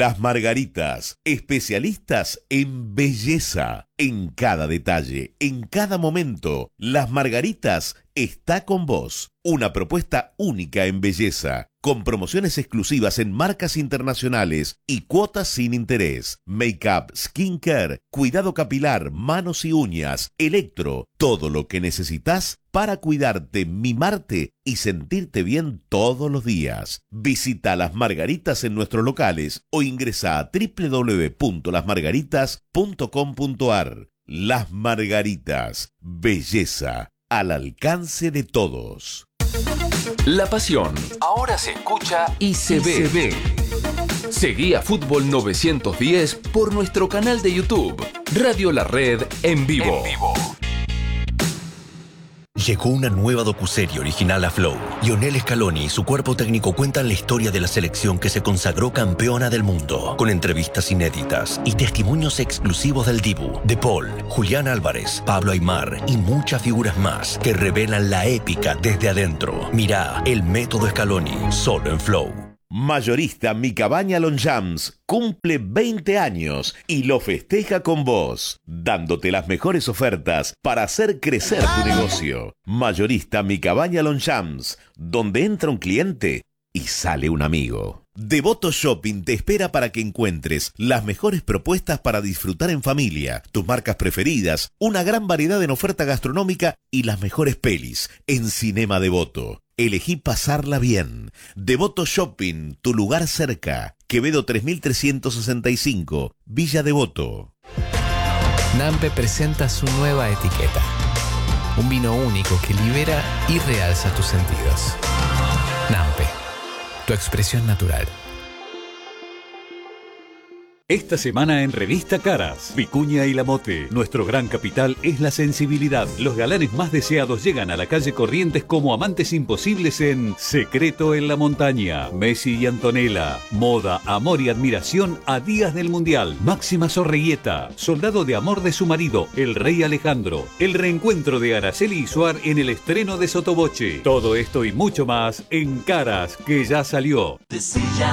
Las Margaritas, especialistas en belleza. En cada detalle, en cada momento, Las Margaritas está con vos. Una propuesta única en belleza, con promociones exclusivas en marcas internacionales y cuotas sin interés. Make-up, skincare, cuidado capilar, manos y uñas, electro, todo lo que necesitas para cuidarte, mimarte y sentirte bien todos los días. Visita Las Margaritas en nuestros locales o ingresa a www.lasmargaritas.com.ar. Las Margaritas, belleza al alcance de todos. La pasión ahora se escucha y se ve. Seguí a Fútbol 910 por nuestro canal de YouTube, Radio La Red en vivo. Llegó una nueva docuserie original a Flow. Lionel Scaloni y su cuerpo técnico cuentan la historia de la selección que se consagró campeona del mundo, con entrevistas inéditas y testimonios exclusivos del Dibu, De Paul, Julián Álvarez, Pablo Aimar y muchas figuras más que revelan la épica desde adentro. Mirá El Método Scaloni, solo en Flow. Mayorista Mi Cabaña Longchamps cumple 20 años y lo festeja con vos, dándote las mejores ofertas para hacer crecer tu negocio. Mayorista Mi Cabaña Longchamps, donde entra un cliente y sale un amigo. Devoto Shopping te espera para que encuentres las mejores propuestas para disfrutar en familia, tus marcas preferidas, una gran variedad en oferta gastronómica y las mejores pelis en Cinema Devoto. Elegí pasarla bien. Devoto Shopping, tu lugar cerca. Quevedo 3365, Villa Devoto. Nampe presenta su nueva etiqueta. Un vino único que libera y realza tus sentidos. Nampe, tu expresión natural. Esta semana en Revista Caras, Vicuña y Lamote. Nuestro gran capital es la sensibilidad. Los galanes más deseados llegan a la calle Corrientes como amantes imposibles en Secreto en la Montaña. Messi y Antonella. Moda, amor y admiración a días del Mundial. Máxima Sorreguieta. Soldado de amor de su marido, el rey Alejandro. El reencuentro de Araceli y Suar en el estreno de Sotoboche. Todo esto y mucho más en Caras, que ya salió.